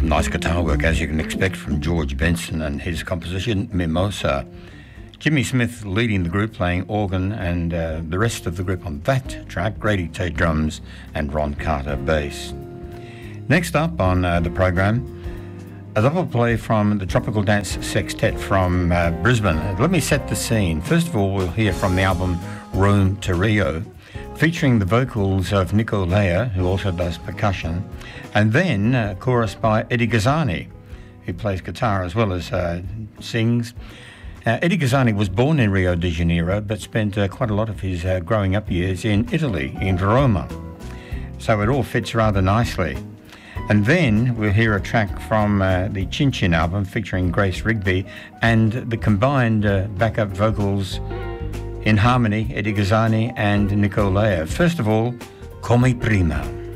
Nice guitar work, as you can expect, from George Benson and his composition, Mimosa. Jimmy Smith leading the group, playing organ, and the rest of the group on that track, Grady Tate drums and Ron Carter bass. Next up on the program, a double play from the Tropical Dance Sextet from Brisbane. Let me set the scene. First of all, we'll hear from the album Rome to Rio, featuring the vocals of Nico Lea, who also does percussion, and then a chorus by Eddie Gazzani, who plays guitar as well as sings. Eddie Gazzani was born in Rio de Janeiro, but spent quite a lot of his growing up years in Italy, in Roma. So it all fits rather nicely. And then we'll hear a track from the Chin Chin album featuring Grace Rigby and the combined backup vocals in harmony, Eddie Gazzani and Nico Lea. First of all, Come Prima.